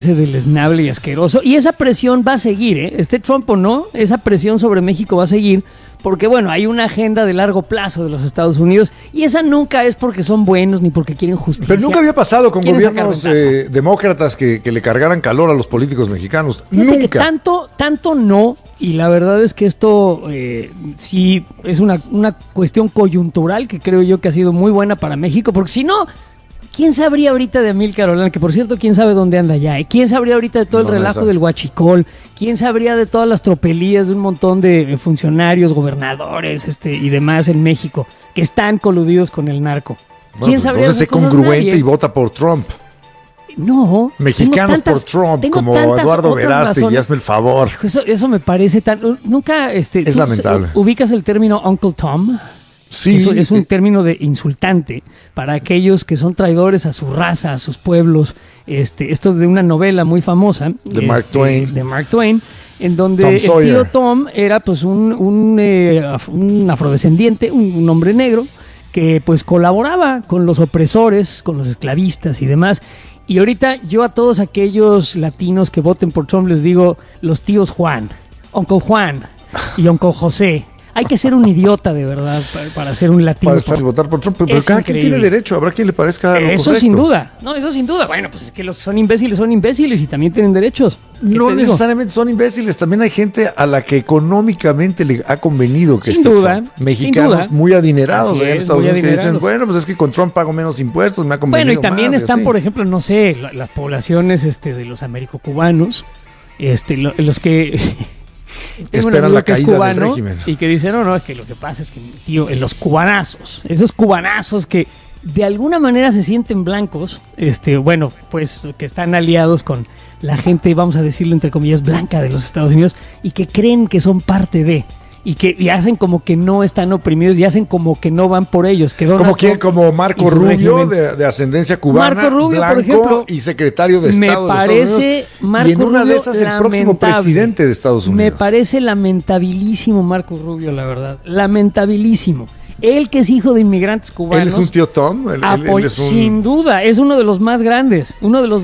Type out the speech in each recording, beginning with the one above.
deleznable y asqueroso. Y esa presión va a seguir, ¿eh? Esté Trump o no, esa presión sobre México va a seguir. Porque, bueno, hay una agenda de largo plazo de los Estados Unidos y esa nunca es porque son buenos ni porque quieren justicia. Pero nunca había pasado con gobiernos demócratas que le cargaran calor a los políticos mexicanos. Fíjate Nunca. Que tanto no, y la verdad es que esto sí es una cuestión coyuntural que creo yo que ha sido muy buena para México, porque si no, ¿quién sabría ahorita de Amílcar Olano? Que por cierto, ¿quién sabe dónde anda ya? ¿Quién sabría ahorita de todo el relajo del huachicol? ¿Quién sabría de todas las tropelías de un montón de funcionarios, gobernadores y demás en México que están coludidos con el narco? Bueno, ¿Quién sabría? Entonces sé congruente y vota por Trump. No. Mexicanos por Trump, como Eduardo Verástegui, y hazme el favor. Eso me parece tan... Nunca... es lamentable. ¿Ubicas el término Uncle Tom? Sí. Eso es un término de insultante para aquellos que son traidores a su raza, a sus pueblos. Esto es de una novela muy famosa de Mark Twain, en donde el tío Tom era pues un afrodescendiente, un hombre negro que pues colaboraba con los opresores, con los esclavistas y demás. Y ahorita yo a todos aquellos latinos que voten por Trump les digo los tíos Juan, Uncle Juan y Uncle José. Hay que ser un idiota de verdad para ser un latino. Para votar por Trump, pero cada quien tiene derecho, habrá quien le parezca lo eso correcto. Sin duda, no, eso sin duda. Bueno, pues es que los que son imbéciles y también tienen derechos. No necesariamente son imbéciles, también hay gente a la que económicamente le ha convenido que sin duda, mexicanos muy adinerados en Estados Unidos que dicen, bueno, pues es que con Trump pago menos impuestos, me ha convenido más. Bueno, y también están, por ejemplo, no sé, las poblaciones de los americocubanos, los que... que esperan la caída del régimen. Y que dicen, no, es que lo que pasa es que, tío, en los cubanazos, esos cubanazos que de alguna manera se sienten blancos, bueno, pues que están aliados con la gente, vamos a decirlo entre comillas, blanca de los Estados Unidos y que creen que son parte de... Y hacen como que no están oprimidos y hacen como que no van por ellos. Que ¿Como quién? Como Marco Rubio, de ascendencia cubana, Marco Rubio, blanco, por ejemplo, y secretario de Estado de Estados Unidos. Marco y en una Rubio de esas el próximo presidente de Estados Unidos. Me parece lamentabilísimo Marco Rubio, la verdad. Lamentabilísimo. Él que es hijo de inmigrantes cubanos. ¿Él es un tío Tom? Él es un... Sin duda, es uno de los más grandes.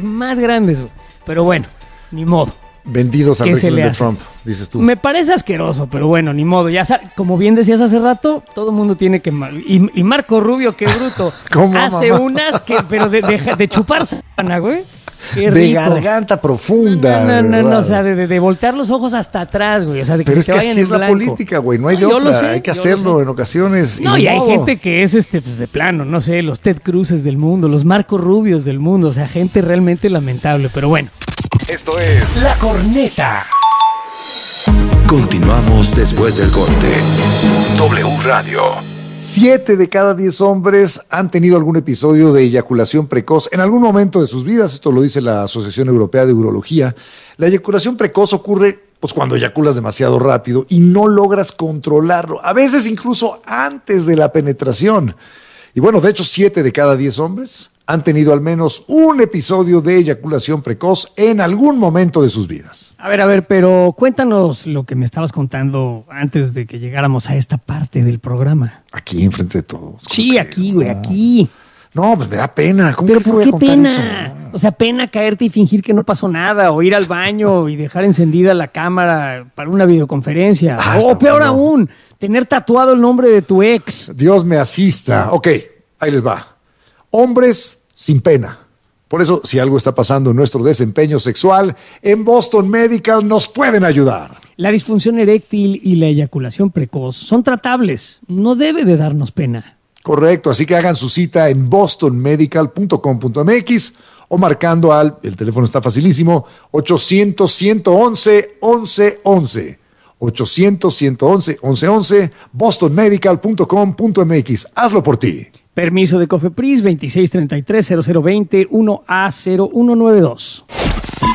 Pero bueno, ni modo. Vendidos al régimen de Trump, dices tú. Me parece asqueroso, pero bueno, ni modo. Ya como bien decías hace rato, todo el mundo tiene que... Y Marco Rubio, qué bruto, hace mamá? Unas que... Pero de chupar sana, güey. Qué de rico. Garganta profunda. No, o sea, de voltear los ojos hasta atrás, güey. O sea, de que pero se es te que vayan así es en la blanco. política, güey. No hay de otra. Hay que hacerlo en ocasiones. No, y hay gente que es pues de plano, no sé, los Ted Cruzes del mundo, los Marco Rubios del mundo. O sea, gente realmente lamentable, pero bueno. Esto es La Corneta. Continuamos después del corte. W Radio. 7 de cada 10 hombres han tenido algún episodio de eyaculación precoz en algún momento de sus vidas. Esto lo dice la Asociación Europea de Urología. La eyaculación precoz ocurre pues cuando eyaculas demasiado rápido y no logras controlarlo, a veces incluso antes de la penetración. Y bueno, de hecho, 7 de cada 10 hombres han tenido al menos un episodio de eyaculación precoz en algún momento de sus vidas. A ver, pero cuéntanos lo que me estabas contando antes de que llegáramos a esta parte del programa. Aquí, enfrente de todos. Sí, aquí, güey, aquí. No, pues me da pena. ¿Cómo pero que por voy qué a contar pena? Eso? O sea, pena caerte y fingir que no pasó nada, o ir al baño y dejar encendida la cámara para una videoconferencia. O peor aún, tener tatuado el nombre de tu ex. Dios me asista. Ok, ahí les va. Hombres sin pena. Por eso, si algo está pasando en nuestro desempeño sexual, en Boston Medical nos pueden ayudar. La disfunción eréctil y la eyaculación precoz son tratables. No debe de darnos pena. Correcto, así que hagan su cita en bostonmedical.com.mx o marcando el teléfono está facilísimo, 800-111-1111. 800-111-1111, bostonmedical.com.mx. Hazlo por ti. Permiso de COFEPRIS 2633-0020-1A0192.